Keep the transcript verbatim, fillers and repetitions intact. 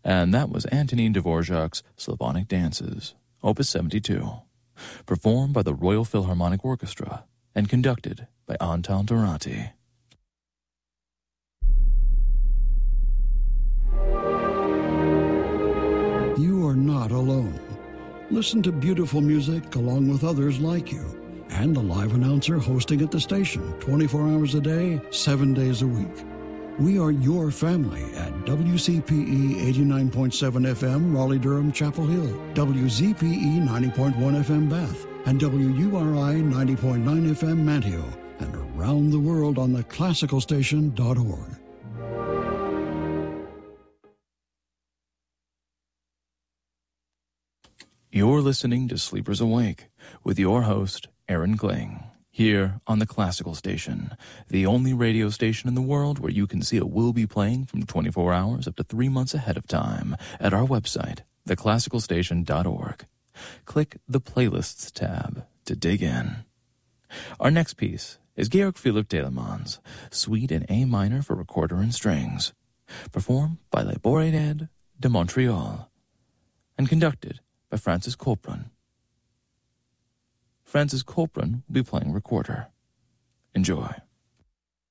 And that was Antonin Dvorak's Slavonic Dances, Opus seventy-two, performed by the Royal Philharmonic Orchestra and conducted by Anton Durante. You are not alone. Listen to beautiful music along with others like you, and the live announcer hosting at the station twenty-four hours a day, seven days a week. We are your family at W C P E eighty-nine point seven F M, Raleigh-Durham, Chapel Hill, W Z P E ninety point one F M, Bath, and W U R I ninety point nine F M, Manteo, and around the world on the classical station dot org. You're listening to Sleepers Awake with your host, Aaron Kling, here on the Classical Station, the only radio station in the world where you can see a will be playing from twenty-four hours up to three months ahead of time at our website, the classical station dot org. Click the Playlists tab to dig in. Our next piece is Georg Philipp Telemann's Suite in A minor for recorder and strings, performed by Le Borédé de Montreal, and conducted by Francis Couperin. Francis Couperin will be playing recorder. Enjoy.